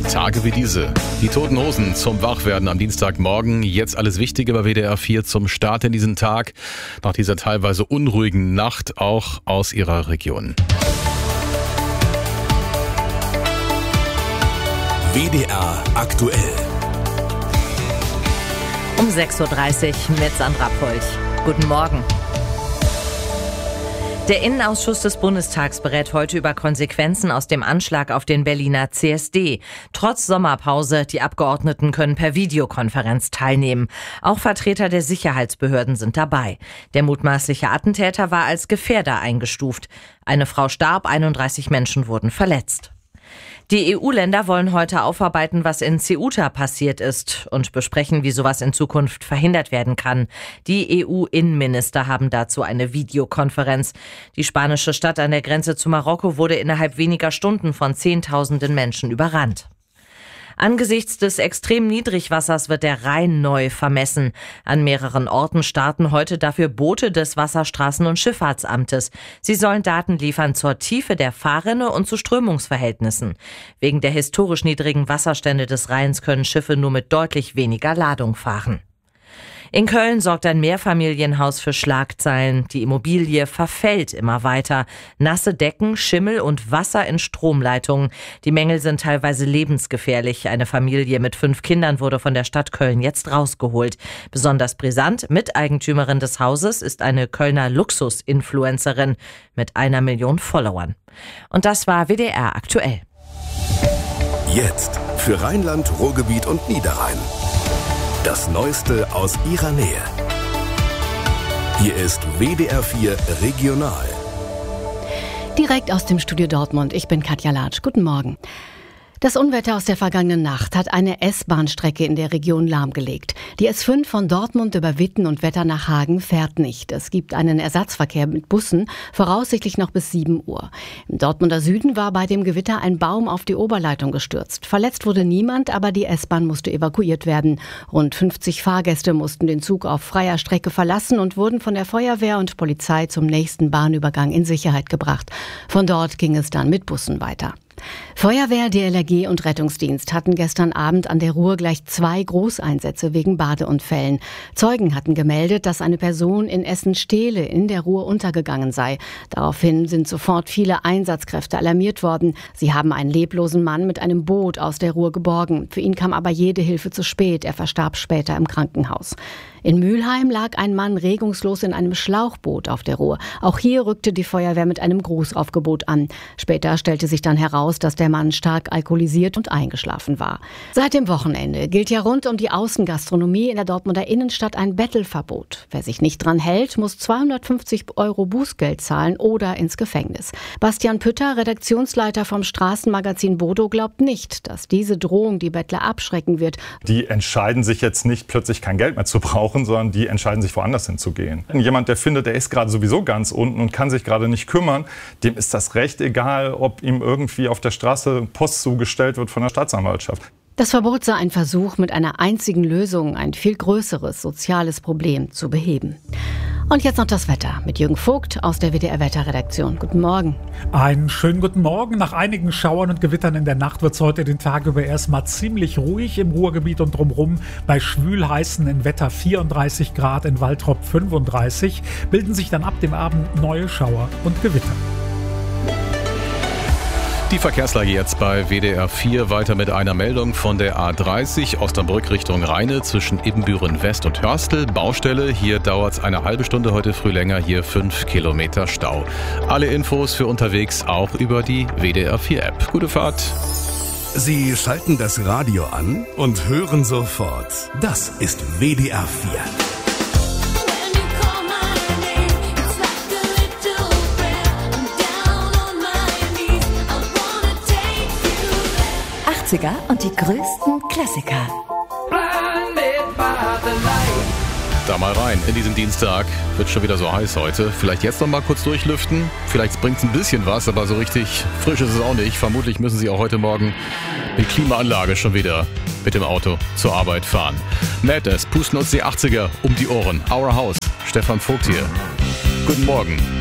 Tage wie diese. Die Toten Hosen zum Wachwerden am Dienstagmorgen. Jetzt alles Wichtige bei WDR 4 zum Start in diesen Tag. Nach dieser teilweise unruhigen Nacht auch aus ihrer Region. WDR aktuell. Um 6.30 Uhr mit Sandra Polch. Guten Morgen. Der Innenausschuss des Bundestags berät heute über Konsequenzen aus dem Anschlag auf den Berliner CSD. Trotz Sommerpause, die Abgeordneten können per Videokonferenz teilnehmen. Auch Vertreter der Sicherheitsbehörden sind dabei. Der mutmaßliche Attentäter war als Gefährder eingestuft. Eine Frau starb, 31 Menschen wurden verletzt. Die EU-Länder wollen heute aufarbeiten, was in Ceuta passiert ist und besprechen, wie sowas in Zukunft verhindert werden kann. Die EU-Innenminister haben dazu eine Videokonferenz. Die spanische Stadt an der Grenze zu Marokko wurde innerhalb weniger Stunden von Zehntausenden Menschen überrannt. Angesichts des extremen Niedrigwassers wird der Rhein neu vermessen. An mehreren Orten starten heute dafür Boote des Wasserstraßen- und Schifffahrtsamtes. Sie sollen Daten liefern zur Tiefe der Fahrrinne und zu Strömungsverhältnissen. Wegen der historisch niedrigen Wasserstände des Rheins können Schiffe nur mit deutlich weniger Ladung fahren. In Köln sorgt ein Mehrfamilienhaus für Schlagzeilen. Die Immobilie verfällt immer weiter. Nasse Decken, Schimmel und Wasser in Stromleitungen. Die Mängel sind teilweise lebensgefährlich. Eine Familie mit 5 Kindern wurde von der Stadt Köln jetzt rausgeholt. Besonders brisant, Miteigentümerin des Hauses ist eine Kölner Luxus-Influencerin mit 1 Million Followern. Und das war WDR aktuell. Jetzt für Rheinland, Ruhrgebiet und Niederrhein. Das Neueste aus ihrer Nähe. Hier ist WDR 4 Regional. Direkt aus dem Studio Dortmund. Ich bin Katja Latsch. Guten Morgen. Das Unwetter aus der vergangenen Nacht hat eine S-Bahn-Strecke in der Region lahmgelegt. Die S5 von Dortmund über Witten und Wetter nach Hagen fährt nicht. Es gibt einen Ersatzverkehr mit Bussen, voraussichtlich noch bis 7 Uhr. Im Dortmunder Süden war bei dem Gewitter ein Baum auf die Oberleitung gestürzt. Verletzt wurde niemand, aber die S-Bahn musste evakuiert werden. Rund 50 Fahrgäste mussten den Zug auf freier Strecke verlassen und wurden von der Feuerwehr und Polizei zum nächsten Bahnübergang in Sicherheit gebracht. Von dort ging es dann mit Bussen weiter. Feuerwehr, DLRG und Rettungsdienst hatten gestern Abend an der Ruhr gleich 2 Großeinsätze wegen Badeunfällen. Zeugen hatten gemeldet, dass eine Person in Essen-Stehle in der Ruhr untergegangen sei. Daraufhin sind sofort viele Einsatzkräfte alarmiert worden. Sie haben einen leblosen Mann mit einem Boot aus der Ruhr geborgen. Für ihn kam aber jede Hilfe zu spät. Er verstarb später im Krankenhaus. In Mülheim lag ein Mann regungslos in einem Schlauchboot auf der Ruhr. Auch hier rückte die Feuerwehr mit einem Großaufgebot an. Später stellte sich dann heraus, dass der Mann stark alkoholisiert und eingeschlafen war. Seit dem Wochenende gilt ja rund um die Außengastronomie in der Dortmunder Innenstadt ein Bettelverbot. Wer sich nicht dran hält, muss 250 € Bußgeld zahlen oder ins Gefängnis. Bastian Pütter, Redaktionsleiter vom Straßenmagazin Bodo, glaubt nicht, dass diese Drohung die Bettler abschrecken wird. Die entscheiden sich jetzt nicht, plötzlich kein Geld mehr zu brauchen, sondern die entscheiden sich, woanders hinzugehen. Jemand, der findet, der ist gerade sowieso ganz unten und kann sich gerade nicht kümmern, dem ist das recht egal, ob ihm irgendwie auf der Straße Post zugestellt wird von der Staatsanwaltschaft. Das Verbot sei ein Versuch, mit einer einzigen Lösung ein viel größeres soziales Problem zu beheben. Und jetzt noch das Wetter mit Jürgen Vogt aus der WDR-Wetterredaktion. Guten Morgen. Einen schönen guten Morgen. Nach einigen Schauern und Gewittern in der Nacht wird es heute den Tag über erstmal ziemlich ruhig im Ruhrgebiet und drumherum. Bei schwülheißen in Wetter 34 Grad, in Waltrop 35, bilden sich dann ab dem Abend neue Schauer und Gewitter. Die Verkehrslage jetzt bei WDR 4 weiter mit einer Meldung von der A30 Osnabrück Richtung Rheine zwischen Ibbenbüren West und Hörstel. Baustelle, hier dauert es eine halbe Stunde, heute früh länger, hier 5 Kilometer Stau. Alle Infos für unterwegs auch über die WDR 4 App. Gute Fahrt. Sie schalten das Radio an und hören sofort. Das ist WDR 4. 80er und die größten Klassiker. Da mal rein in diesen Dienstag. Wird schon wieder so heiß heute. Vielleicht jetzt noch mal kurz durchlüften. Vielleicht bringt es ein bisschen was, aber so richtig frisch ist es auch nicht. Vermutlich müssen Sie auch heute Morgen mit Klimaanlage schon wieder mit dem Auto zur Arbeit fahren. Madness pusten uns die 80er um die Ohren. Our House. Stefan Vogt hier. Guten Morgen.